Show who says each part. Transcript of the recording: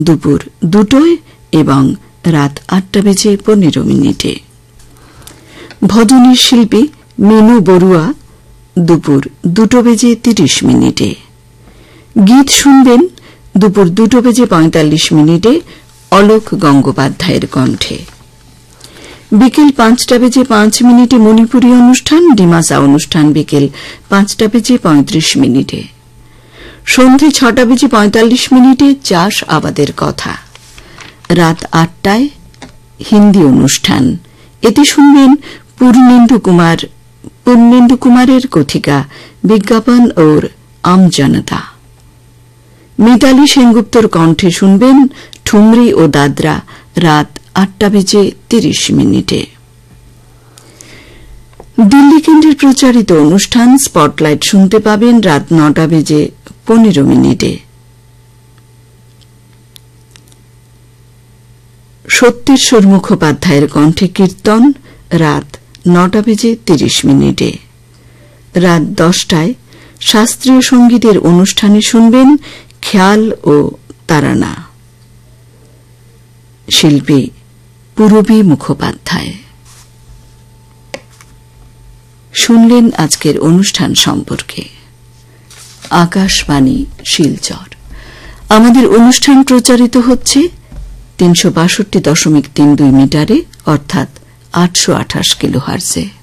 Speaker 1: দুপুর 2টায় এবং রাত 8:15 ভজনের শিল্পী মিনু বড়ুয়া দুপুর 2:30 গীত শুনবেন দুপুর 2:45 অলোক গঙ্গোপাধ্যায়ের কণ্ঠে। বিকেল 5:05 মণিপুরী অনুষ্ঠান, ডিমাসা অনুষ্ঠান বিকেল 5:35। সন্ধে 6:45 চাষ আবাদের কথা। রাত 8টায় হিন্দি অনুষ্ঠান, এতে শুনবেন পূর্ণেন্দু কুমারের কথিকা বিজ্ঞাপন और आम जनता। মিতালি সেনগুপ্তর কণ্ঠে শুনবেন ঠুমরি ও দাদরা রাত 8:30। দিল্লি কেন্দ্রের প্রচারিত অনুষ্ঠান স্পটলাইট শুনতে পাবেন রাত 9:15। সত্যেশ্বর মুখোপাধ্যায়ের কণ্ঠে কীর্তন রাত 9:30। রাত 10টায় শাস্ত্রীয় সঙ্গীতের অনুষ্ঠানে শুনবেন খেয়াল ও তারানা, শিল্পী পূরবী মুখোপাধ্যায়। শুনলেন আজকের অনুষ্ঠান সম্পর্কে। আকাশবাণী শিলচর। আমাদের অনুষ্ঠান প্রচারিত হচ্ছে 362.32 মিটারে, অর্থাৎ 828 কিলোহার্টজে।